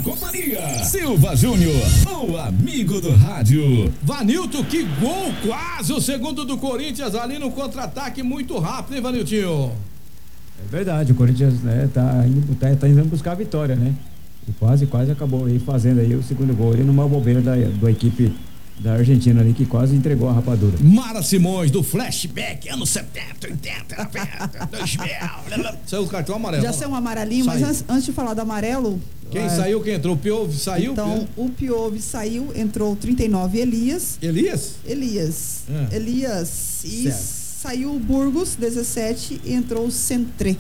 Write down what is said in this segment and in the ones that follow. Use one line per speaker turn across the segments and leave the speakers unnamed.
na companhia. Silva Júnior, o amigo do rádio.
Vanilton, que gol! Quase o segundo do Corinthians ali no contra-ataque muito rápido, hein, Vaniltinho?
É verdade, o Corinthians, né, tá indo buscar a vitória, né? E quase acabou aí fazendo aí o segundo gol ali numa bobeira da equipe da Argentina ali, que quase entregou a rapadura.
Mara Simões, do flashback, anos 70, 80, 90, 2000. Saiu o cartão amarelo.
Já saiu um amarelinho, mas antes de falar do amarelo...
Quem saiu, quem entrou? O Piove saiu?
Então, o Piove saiu, entrou o 39, Elias.
Elias.
E saiu o Burgos, 17, e entrou o Centré.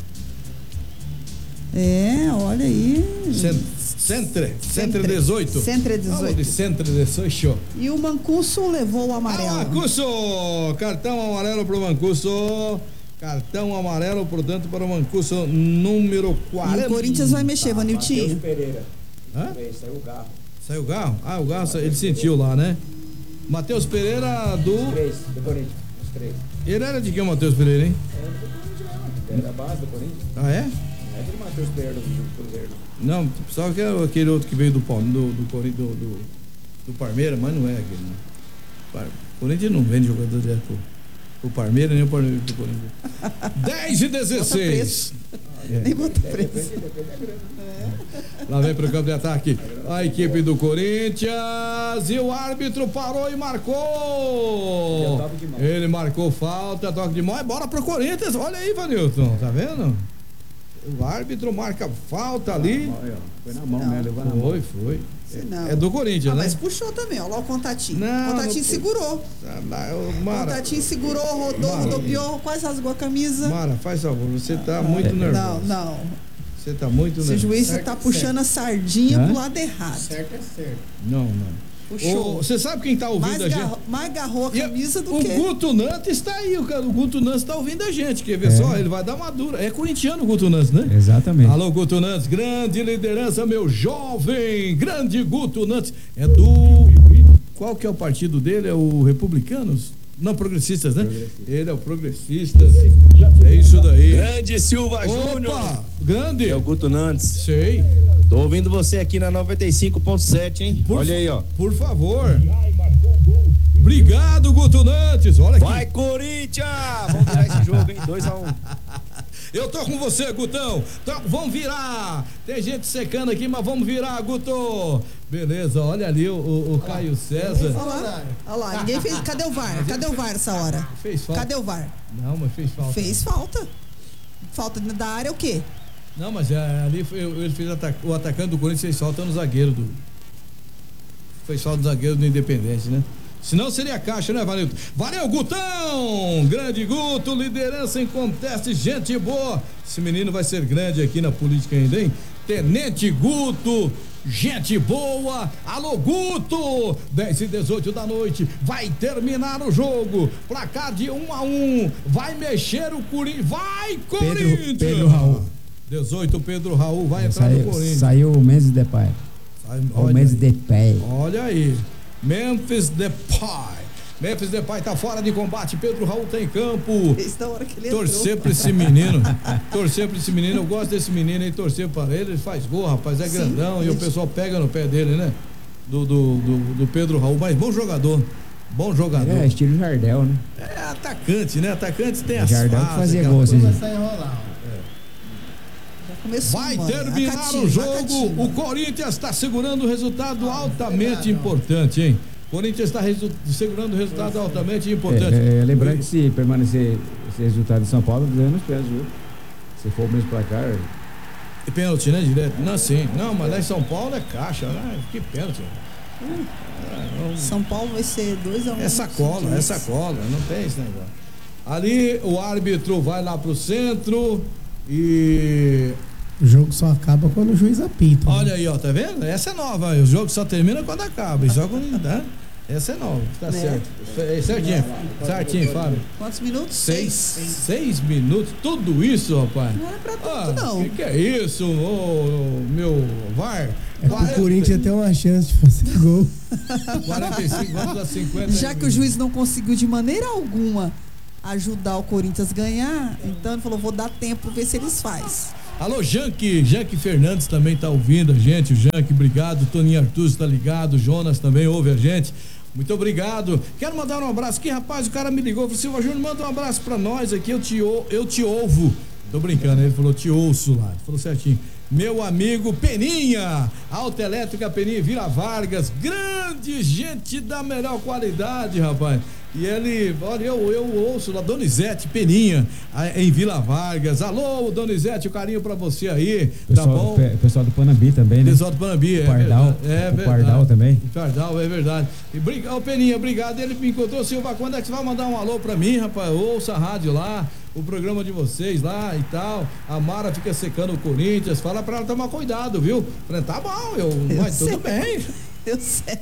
Olha aí.
Centre 18.
Centre 18.
Centre 18.
E o Mancuso levou o amarelo.
Mancuso! Cartão amarelo pro Mancuso. Cartão amarelo, portanto, para o Mancuso, número 40.
E o Corinthians vai mexer, Vaniltinho.
Matheus Pereira.
Saiu
o Garro.
Saiu o Garro? O Garro ele sentiu lá, né? Matheus Pereira do...
Os três, do Corinthians. Os três.
Ele era de quem, o Matheus Pereira, hein?
Era do Corinthians, era da base do Corinthians.
Ah, é?
Não é do Matheus Pereira do Cruzeiro.
Não, só que é aquele outro que veio do Parmeira, mas não é aquele, não. O Corinthians não vende jogador direto pro Parmeira, nem o Parmeira pro Corinthians. 10-16.
Nem bota preço.
Depende da grana.
Lá vem pro campo de ataque a equipe do Corinthians e o árbitro parou e marcou. Ele marcou falta, toque de mão, e bora pro Corinthians. Olha aí, Vanilton, tá vendo? O árbitro marca falta ali.
Foi na mão, né? Levou na mão.
Foi. É do Corinthians, né?
Mas puxou também, olha lá o Contatinho.
Não,
o Contatinho segurou.
O
Contatinho segurou, rodopiou, quase rasgou a camisa.
Mara, faz favor, você tá muito nervoso.
Não.
Você tá muito nervoso.
Esse juiz tá puxando a sardinha pro lado errado.
Certo é certo.
Não.
Puxou.
Você sabe quem tá ouvindo a gente?
Mais agarrou a camisa do que...
O Guto Nantes está aí, o Guto Nantes tá ouvindo a gente, quer ver só? Ele vai dar uma dura. É corintiano o Guto Nantes, né?
Exatamente.
Alô, Guto Nantes, grande liderança, meu jovem, grande Guto Nantes. É do... Qual que é o partido dele? É o Republicanos? Não, Progressistas, né? Ele é o Progressistas. É isso daí.
Grande Silva Júnior.
Opa, grande.
É o Guto Nantes.
Sei.
Tô ouvindo você aqui na 95.7, hein? Olha aí, ó.
Por favor. Obrigado, Guto Nantes. Olha aqui.
Vai, Corinthians! Vamos virar esse jogo, hein? 2-1.
Eu tô com você, Gutão. Vamos virar. Tem gente secando aqui, mas vamos virar, Guto. Beleza, olha ali o Caio César.
Olha lá, ninguém fez. Cadê o VAR? Cadê o VAR essa hora?
Fez falta.
Cadê o VAR?
Não, mas fez falta.
Fez falta. Falta da área é o quê?
Não, mas ali ele fez o atacante do Corinthians fez falta no zagueiro fez falta no zagueiro do Independente, né? Senão seria caixa, né, Vanilton? Valeu, Gutão! Grande Guto, liderança em conteste, gente boa. Esse menino vai ser grande aqui na política ainda, hein? Tenente Guto, gente boa. Alô, Guto! 10h18 da noite, vai terminar o jogo. Placar de 1-1. Vai mexer o Corinthians. Vai, Corinthians!
Pedro Raul.
18, Pedro Raul vai entrar no Corinthians.
Saiu o Memphis Depay. O Memphis Depay.
Olha aí. Memphis Depay. Memphis Depay tá fora de combate. Pedro Raul tá em campo.
Desde a hora que ele
torcer pra esse menino. Torcer pra esse menino. Eu gosto desse menino aí. Torcer pra ele. Ele faz gol, rapaz. É grandão. E o pessoal pega no pé dele, né? Do Pedro Raul. Mas bom jogador. Bom jogador.
É, estilo Jardel, né?
É atacante, né? Atacante tem as
Jardel
fases,
fazia gol, assim.
Vai terminar o jogo. O Corinthians está segurando o resultado altamente importante, hein? O Corinthians está segurando o resultado altamente importante.
Lembrando que se permanecer esse resultado de São Paulo, ganhando os pés, viu? Se for o mesmo placar.
E pênalti, né? Direto? Não, sim. Não, mas lá em São Paulo é caixa, né? Que pênalti.
São Paulo vai ser 2-1.
É sacola, não tem esse negócio. Ali o árbitro vai lá pro centro e...
O jogo só acaba quando o juiz apita.
Olha aí, ó, tá vendo? Essa é nova, o jogo só termina quando acaba. E só quando, né? Essa é nova, tá certo. Certinho, Fábio.
Quantos minutos?
6 minutos, tudo isso, rapaz.
Não é pra tanto, não.
Que é isso, meu VAR?
É que o Corinthians tem uma chance de fazer gol.
45, vamos a 50.
Já que o juiz não conseguiu de maneira alguma ajudar o Corinthians a ganhar, então ele falou, vou dar tempo pra ver se eles fazem.
Alô, Janque Fernandes também tá ouvindo a gente. O Janque, obrigado. Toninho Arthur está ligado. Jonas também ouve a gente. Muito obrigado. Quero mandar um abraço aqui, rapaz. O cara me ligou, falou: Silva Júnior, manda um abraço pra nós aqui. Eu te ouvo. Tô brincando, ele falou: te ouço lá. Ele falou certinho. Meu amigo Peninha, Autoelétrica Peninha, Vila Vargas, grande gente da melhor qualidade, rapaz. E ele, olha, eu ouço lá, Donizete Peninha, em Vila Vargas. Alô, Donizete, um carinho pra você aí,
pessoal,
tá bom?
Pessoal do Panambi também, né?
Pessoal do Panambi,
o Pardal,
verdade.
O Pardal também.
O Pardal, é verdade. E Peninha, obrigado. Ele me encontrou, Silva, quando é que você vai mandar um alô pra mim, rapaz? Ouça a rádio lá, o programa de vocês lá e tal. A Mara fica secando o Corinthians, fala pra ela tomar cuidado, viu? Falei, tá bom, mas tudo bem.
Eu sei.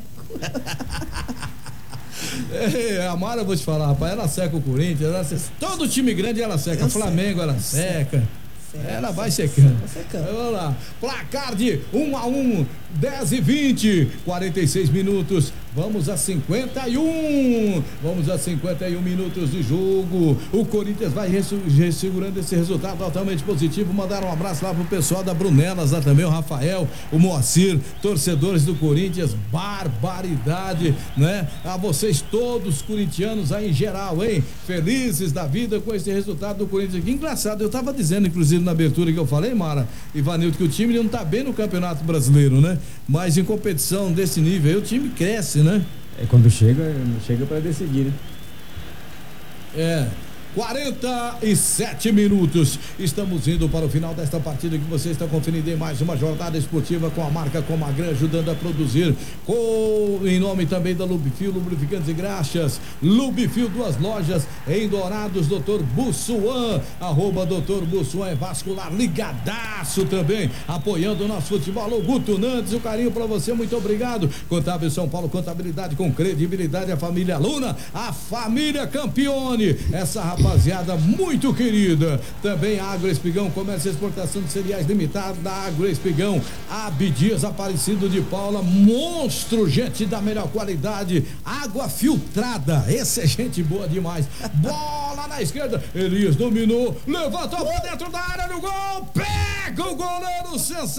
A Mara, eu vou te falar, rapaz, ela seca o Corinthians, todo time grande ela seca, o Flamengo ela seca. Ela vai secando. Vamos lá. Placar de 1-1, 10:20, 46 minutos. Vamos a 51. Vamos a 51 minutos de jogo. O Corinthians vai segurando esse resultado altamente positivo. Mandar um abraço lá pro pessoal da Brunelas, lá também, o Rafael, o Moacir, torcedores do Corinthians. Barbaridade, né? A vocês todos, corintianos aí em geral, hein? Felizes da vida com esse resultado do Corinthians. Que engraçado, eu tava dizendo, inclusive, na abertura que eu falei, Mara e Vanildo, que o time não tá bem no Campeonato Brasileiro, né? Mas em competição desse nível aí, o time cresce, né?
Quando chega para decidir,
né? 47 minutos, estamos indo para o final desta partida que você está conferindo em mais uma jornada esportiva com a marca Comagran, ajudando a produzir, em nome também da Lubifil, lubrificantes e graxas. Lubifil, 2 lojas em Dourados, Dr. Bussuan, @Dr. Bussuan é vascular, ligadaço também, apoiando o nosso futebol. Alô, Guto Nantes, um carinho para você, muito obrigado. Contábil São Paulo, contabilidade com credibilidade, a família Luna, a família Campione, essa rapaziada muito querida. Também a Agro Espigão, comércio e exportação de cereais limitado da Agro Espigão. Abdias Aparecido de Paula, monstro, gente da melhor qualidade, água filtrada, esse é gente boa demais. Bola na esquerda, Elias dominou, levantou pra dentro da área, no gol, pega o goleiro,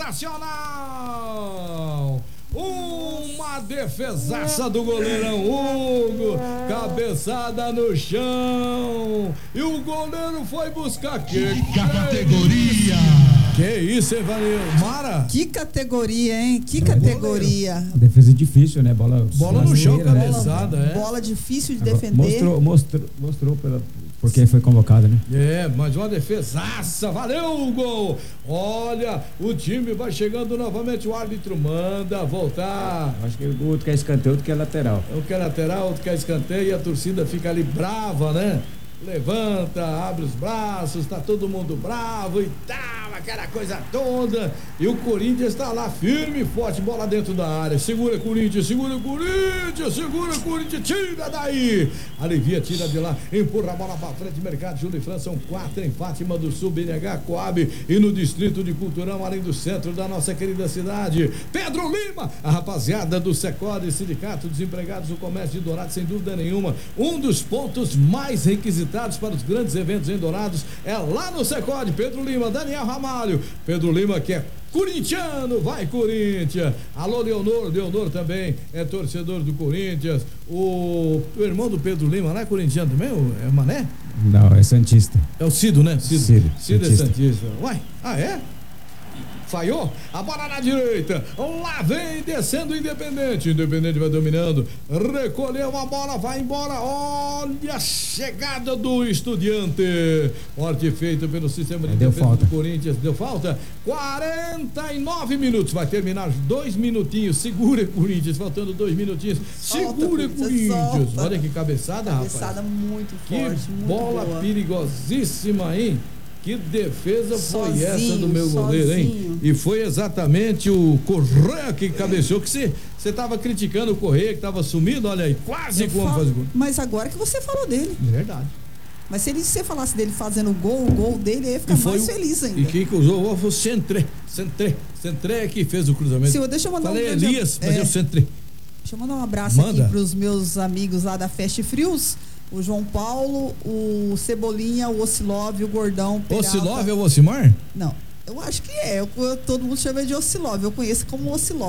sensacional. Uma defesaça do goleirão Hugo, cabeçada no chão, e o goleiro foi buscar que categoria! Que isso, hein, Mara?
Que categoria, hein? Que categoria.
Defesa difícil, né? Bola
no chão, cabeçada,
bola difícil de defender.
Mostrou porque foi convocado, né?
Mas uma defesaça, valeu o gol. Olha, o time vai chegando novamente, o árbitro manda voltar.
Acho que o outro quer escanteio, outro quer lateral.
Um quer lateral, outro quer escanteio, e a torcida fica ali brava, né? Levanta, abre os braços, tá todo mundo bravo e tal, aquela coisa toda. E o Corinthians tá lá firme e forte, bola dentro da área. Segura Corinthians, segura Corinthians, tira daí. Alivia, tira de lá, empurra a bola pra frente. Mercado Júlio e França, são 4 em Fátima do Sul, BNH, Coab e no Distrito de Culturão, além do centro da nossa querida cidade. Pedro Lima, a rapaziada do Secode, Sindicato dos Empregados do Comércio de Dourados, sem dúvida nenhuma, um dos pontos mais requisitados para os grandes eventos em Dourados é lá no Secode. Pedro Lima, Daniel Ramalho, Pedro Lima que é corintiano, vai Corinthians. Alô, Leonor também é torcedor do Corinthians. O irmão do Pedro Lima lá é corintiano também, é Mané?
Não, é santista.
É o Cido, né? Cido é santista. Uai, é? Falhou, a bola na direita, lá vem descendo o Independente vai dominando, recolheu a bola, vai embora, olha a chegada do Estudiante, forte feito pelo sistema de defesa do Corinthians, deu falta, 49 minutos, vai terminar 2 minutinhos, segura Corinthians, faltando 2 minutinhos, segura Corinthians, olha que cabeçada, rapaz.
Cabeçada muito forte,
que
muito
bola
boa.
Perigosíssima, hein? Que defesa foi essa do meu goleiro, hein? E foi exatamente o Correia que cabeceou, que você estava criticando o Correia, que estava sumido, olha aí, quase como fazer gol.
Mas agora que você falou dele.
É verdade.
Mas se você falasse dele fazendo o gol dele, ele ia ficar mais feliz ainda.
E quem que usou o gol foi o Centré que fez o cruzamento.
Silva, deixa eu mandar
Falei Elias, mas é o Centré.
Deixa eu mandar um abraço aqui pros meus amigos lá da Fast Frios. O João Paulo, o Cebolinha, o Ocilov, o Gordão.
Ocilov é o Ocimar?
Não. Eu acho que é. Todo mundo chama de Ocilov. Eu conheço como Ocilov.